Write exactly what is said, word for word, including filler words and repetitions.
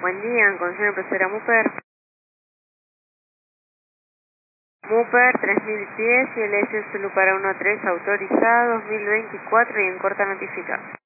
Buen día, concesión empresarial Muper. Muper tres mil diez y el S Zulu para uno tres autorizado dos mil veinticuatro y en corta notificar.